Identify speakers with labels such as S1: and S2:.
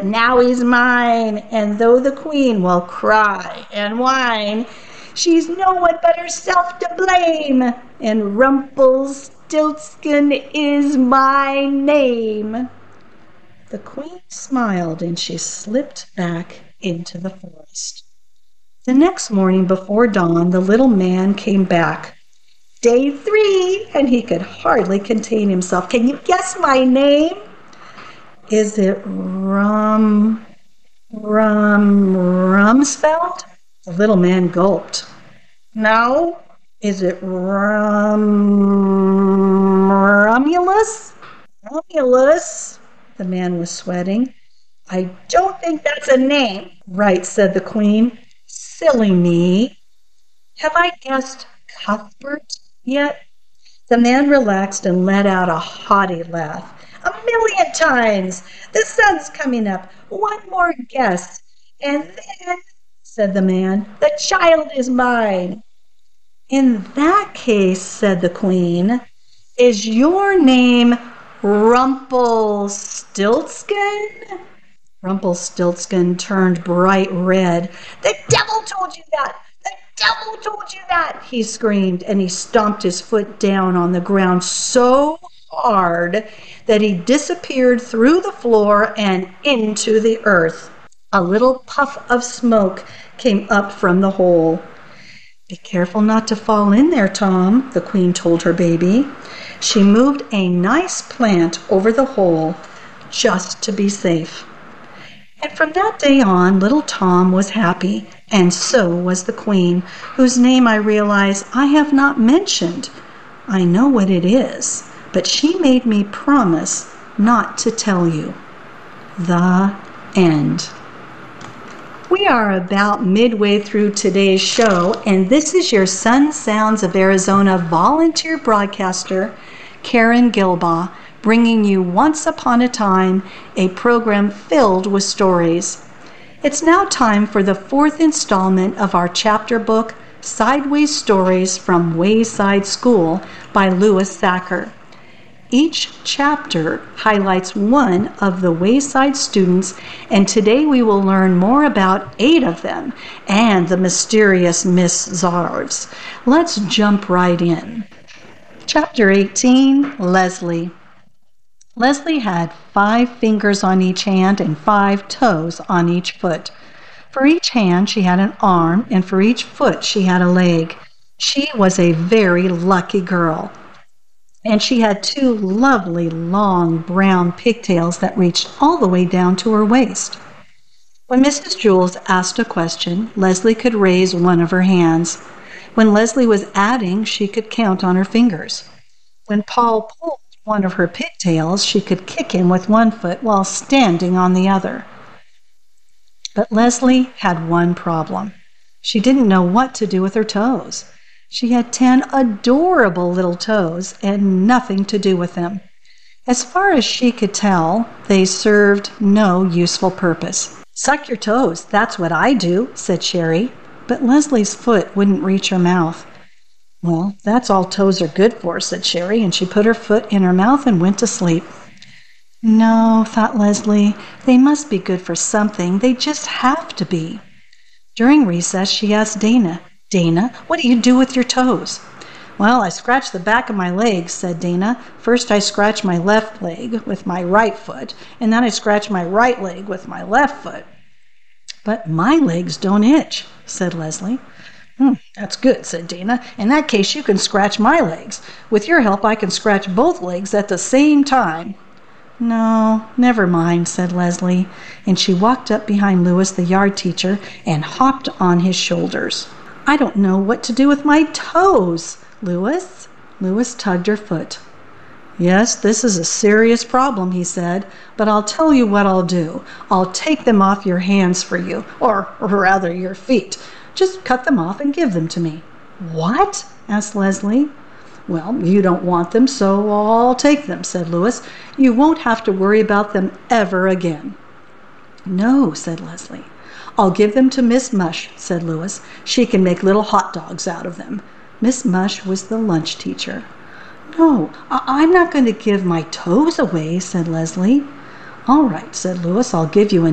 S1: but now he's mine. And though the queen will cry and whine, she's no one but herself to blame. And Rumpelstiltskin is my name. The queen smiled and she slipped back into the forest. The next morning before dawn, the little man came back. Day 3, and he could hardly contain himself. Can you guess my name? Is it Rumsfeld? The little man gulped. No. Is it Romulus? Romulus? The man was sweating. I don't think that's a name. Right, said the queen. Silly me. Have I guessed Cuthbert yet? The man relaxed and let out a haughty laugh. 1,000,000 times. The sun's coming up. One more guess. And then, said the man, the child is mine. In that case, said the queen, is your name Rumpelstiltskin? Rumpelstiltskin turned bright red. The devil told you that! The devil told you that! He screamed, and he stomped his foot down on the ground so hard that he disappeared through the floor and into the earth. A little puff of smoke came up from the hole. Be careful not to fall in there, Tom, the queen told her baby. She moved a nice plant over the hole just to be safe. And from that day on, little Tom was happy, and so was the queen, whose name I realize I have not mentioned. I know what it is, but she made me promise not to tell you. The end. We are about midway through today's show, and this is your Sun Sounds of Arizona volunteer broadcaster, Karen Gilbaugh, bringing you Once Upon a Time, a program filled with stories. It's now time for the 4th installment of our chapter book, Sideways Stories from Wayside School by Louis Sachar. Each chapter highlights one of the Wayside students, and today we will learn more about 8 of them and the mysterious Miss Zarves. Let's jump right in. Chapter 18, Leslie. Leslie had 5 fingers on each hand and 5 toes on each foot. For each hand she had an arm, and for each foot she had a leg. She was a very lucky girl. And she had 2 lovely long brown pigtails that reached all the way down to her waist. When Mrs. Jules asked a question, Leslie could raise one of her hands. When Leslie was adding, she could count on her fingers. When Paul pulled one of her pigtails, she could kick him with one foot while standing on the other. But Leslie had one problem. She didn't know what to do with her toes. She had 10 adorable little toes and nothing to do with them. As far as she could tell, they served no useful purpose. Suck your toes, that's what I do, said Sherry, but Leslie's foot wouldn't reach her mouth. Well, that's all toes are good for, said Sherry, and she put her foot in her mouth and went to sleep. No, thought Leslie, they must be good for something. They just have to be. During recess, she asked Dana, Dana, what do you do with your toes? Well, I scratch the back of my legs, said Dana. First I scratch my left leg with my right foot, and then I scratch my right leg with my left foot. But my legs don't itch, said Leslie. That's good, said Dana. In that case, you can scratch my legs. With your help, I can scratch both legs at the same time. No, never mind, said Leslie, and she walked up behind Louis, the yard teacher, and hopped on his shoulders. I don't know what to do with my toes, Louis. Louis tugged her foot. Yes, this is a serious problem, he said, but I'll tell you what I'll do. I'll take them off your hands for you, or rather your feet. Just cut them off and give them to me. What? Asked Leslie. Well, you don't want them, so I'll take them, said Louis. You won't have to worry about them ever again. No, said Leslie. I'll give them to Miss Mush, said Louis. She can make little hot dogs out of them. Miss Mush was the lunch teacher. No, I'm not going to give my toes away, said Leslie. All right, said Louis, I'll give you